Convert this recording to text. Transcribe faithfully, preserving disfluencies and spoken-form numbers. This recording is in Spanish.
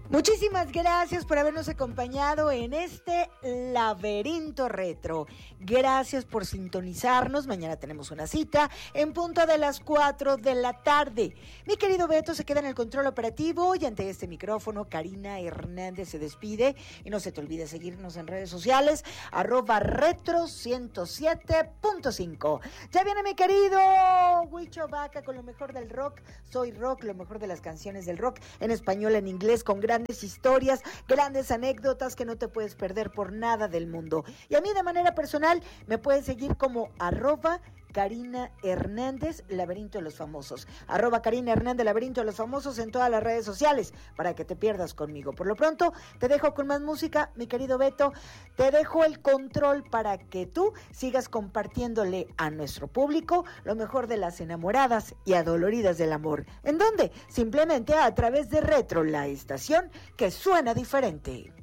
Muchísimas gracias por habernos acompañado en este laberinto retro. Gracias por sintonizarnos. Mañana tenemos una cita en punto de las cuatro de la tarde. Mi querido Beto se queda en el control operativo y ante este micrófono Karina Hernández se despide. Y no se te olvide seguirnos en redes sociales, arroba retro ciento siete punto cinco. Ya viene mi querido Huicho Vaca con lo mejor del rock. Soy rock, lo mejor de las canciones del rock en español, en inglés, con gran grandes historias, grandes anécdotas que no te puedes perder por nada del mundo. Y a mí de manera personal me puedes seguir como arroba Karina Hernández, Laberinto de los Famosos. Arroba Karina Hernández, Laberinto de los Famosos en todas las redes sociales para que te pierdas conmigo. Por lo pronto, te dejo con más música, mi querido Beto. Te dejo el control para que tú sigas compartiéndole a nuestro público lo mejor de las enamoradas y adoloridas del amor. ¿En dónde? Simplemente a través de Retro, la estación que suena diferente.